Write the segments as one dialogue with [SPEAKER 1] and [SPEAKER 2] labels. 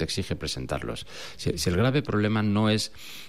[SPEAKER 1] te exige presentarlos. Si el grave problema no es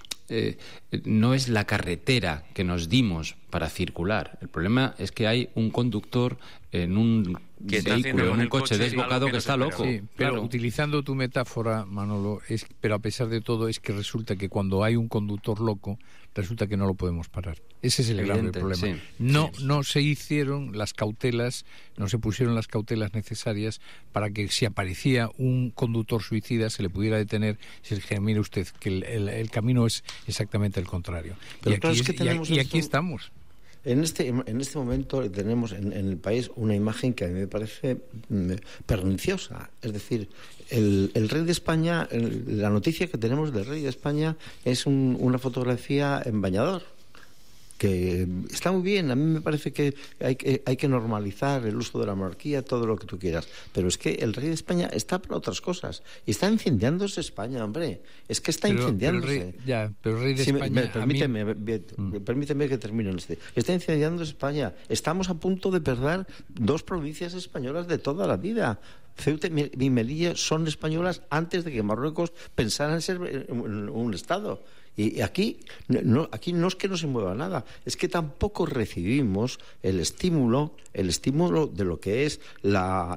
[SPEAKER 1] la carretera que nos dimos para circular. El problema es que hay un conductor en un vehículo, en un coche desbocado que está loco.
[SPEAKER 2] Sí, pero utilizando tu metáfora, Manolo, pero a pesar de todo es que resulta que cuando hay un conductor loco, resulta que no lo podemos parar. Ese es el grave problema.
[SPEAKER 1] Sí.
[SPEAKER 2] No se hicieron las cautelas, no se pusieron las cautelas necesarias para que si aparecía un conductor suicida se le pudiera detener. Se le dijera, mire usted, que el camino es exactamente el contrario.
[SPEAKER 3] Pero
[SPEAKER 2] Y aquí estamos.
[SPEAKER 3] En este momento tenemos en el país una imagen que a mí me parece perniciosa. Es decir, el rey de España, la noticia que tenemos del rey de España es una fotografía en bañador, que está muy bien. A mí me parece que hay que normalizar el uso de la monarquía, todo lo que tú quieras, pero es que el rey de España está para otras cosas y está incendiándose España, hombre. Es que está incendiándose.
[SPEAKER 2] Pero el rey de España...
[SPEAKER 3] Permíteme que termine. Está incendiándose España. Estamos a punto de perder 2 provincias españolas de toda la vida. Ceuta y Melilla son españolas antes de que Marruecos pensara en ser un Estado. Y aquí no es que no se mueva nada, es que tampoco recibimos el estímulo de lo que es la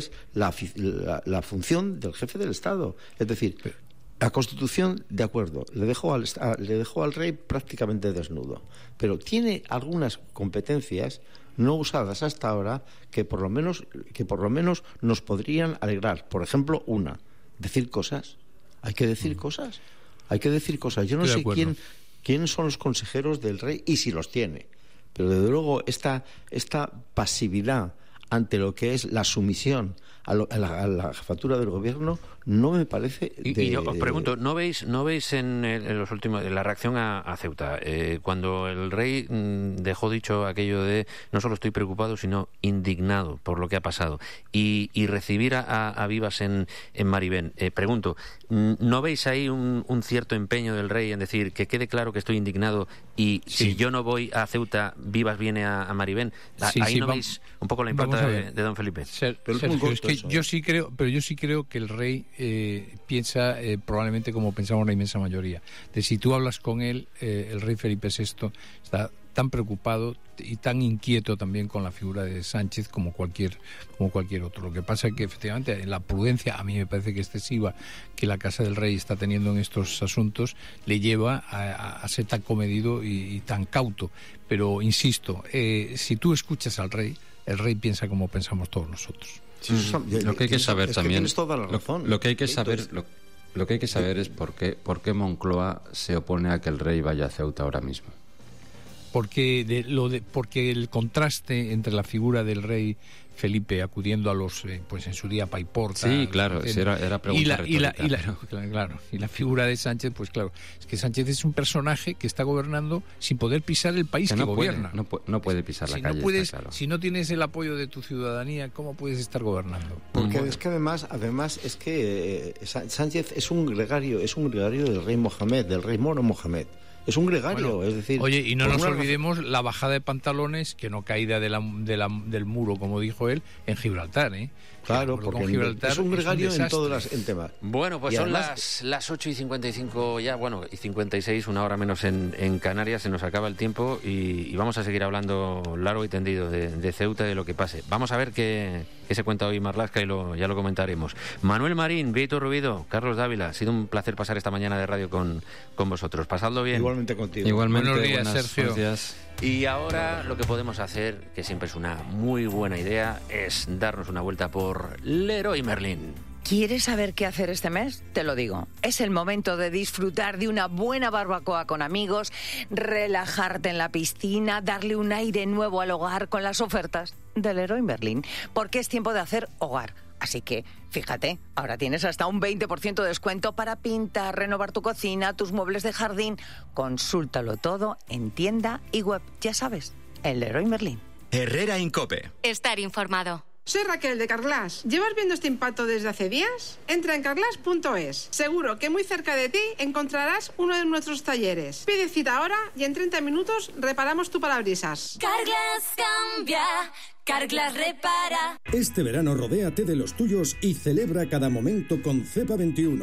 [SPEAKER 3] función del jefe del Estado. Es decir, la Constitución, de acuerdo, le dejó al rey prácticamente desnudo, pero tiene algunas competencias no usadas hasta ahora que por lo menos nos podrían alegrar. Por ejemplo, decir cosas. Hay que decir cosas. Yo no sé quién son los consejeros del rey y si los tiene. Pero desde luego esta pasividad ante lo que es la sumisión a la jefatura del gobierno no me parece...
[SPEAKER 4] Y yo os pregunto, ¿no veis en los últimos la reacción a Ceuta? Cuando el rey dejó dicho aquello de no solo estoy preocupado, sino indignado por lo que ha pasado, y recibir a Vivas en Maribén, pregunto, ¿no veis ahí un cierto empeño del rey en decir que quede claro que estoy indignado y si yo no voy a Ceuta, Vivas viene a Maribén? Ahí no veis un poco la impronta de don Felipe.
[SPEAKER 2] Sergio, es que yo sí creo que el rey piensa probablemente como pensamos la inmensa mayoría. Si tú hablas con él, el rey Felipe VI está tan preocupado y tan inquieto también con la figura de Sánchez como cualquier otro. Lo que pasa es que efectivamente la prudencia, a mí me parece que excesiva, que la Casa del Rey está teniendo en estos asuntos, le lleva a ser tan comedido y tan cauto. Pero insisto, si tú escuchas al rey, el rey piensa como pensamos todos nosotros.
[SPEAKER 1] Lo que hay que saber también, lo que hay que saber es por qué Moncloa se opone a que el rey vaya a Ceuta ahora mismo.
[SPEAKER 2] Porque el contraste entre la figura del rey Felipe acudiendo a los pues en su día Paiporta,
[SPEAKER 1] sí, claro, era pregunta retórica,
[SPEAKER 2] y la figura de Sánchez, pues claro, es que Sánchez es un personaje que está gobernando sin poder pisar el país que gobierna.
[SPEAKER 1] No puede pisar la calle.
[SPEAKER 2] Si no tienes el apoyo de tu ciudadanía, ¿cómo puedes estar gobernando?
[SPEAKER 3] Porque es que además es que Sánchez es un gregario del rey Mohamed, del rey moro Mohamed. Es un gregario, es decir...
[SPEAKER 2] Oye, y no nos olvidemos la bajada de pantalones, que no caída del muro, como dijo él, en Gibraltar, ¿eh?
[SPEAKER 3] Claro, porque es un gregario en todos los temas.
[SPEAKER 4] Bueno, pues son las 8:55 ya, y 56, una hora menos en Canarias, se nos acaba el tiempo y vamos a seguir hablando largo y tendido de Ceuta y de lo que pase. Vamos a ver qué se cuenta hoy Marlaska y ya lo comentaremos. Manuel Marín, Víctor Rubido, Carlos Dávila, ha sido un placer pasar esta mañana de radio con vosotros. Pasadlo bien.
[SPEAKER 3] Igualmente contigo.
[SPEAKER 1] Igualmente,
[SPEAKER 2] buenos días, Sergio.
[SPEAKER 1] Buenos días.
[SPEAKER 4] Y ahora lo que podemos hacer, que siempre es una muy buena idea, es darnos una vuelta por Leroy Merlin.
[SPEAKER 5] ¿Quieres saber qué hacer este mes? Te lo digo. Es el momento de disfrutar de una buena barbacoa con amigos, relajarte en la piscina, darle un aire nuevo al hogar con las ofertas de Leroy Merlin, porque es tiempo de hacer hogar. Así que, fíjate, ahora tienes hasta un 20% de descuento para pintar, renovar tu cocina, tus muebles de jardín. Consúltalo todo en tienda y web. Ya sabes, el Leroy Merlin.
[SPEAKER 6] Herrera Incope.
[SPEAKER 7] Estar informado.
[SPEAKER 8] Soy Raquel de Carglass. ¿Llevas viendo este impacto desde hace días? Entra en carglass.es. Seguro que muy cerca de ti encontrarás uno de nuestros talleres. Pide cita ahora y en 30 minutos reparamos tu parabrisas.
[SPEAKER 7] Carglass cambia, Carglass repara.
[SPEAKER 9] Este verano rodéate de los tuyos y celebra cada momento con Cepa 21.